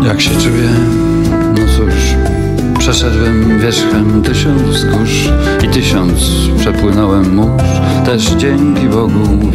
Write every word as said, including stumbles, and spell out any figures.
Jak się czuję? No cóż, przeszedłem wierzchem tysiąc wzgórz i tysiąc przepłynąłem mórz. Też dzięki Bogu